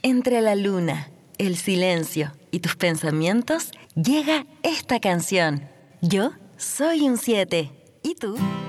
Entre la luna, el silencio y tus pensamientos, llega esta canción. Yo soy un 7. ¿Y tú?